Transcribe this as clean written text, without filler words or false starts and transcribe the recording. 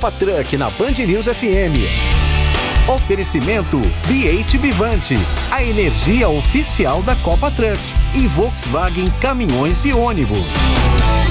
Copa Truck na Band News FM. Oferecimento BH Vivante, a energia oficial da Copa Truck, e Volkswagen Caminhões e Ônibus.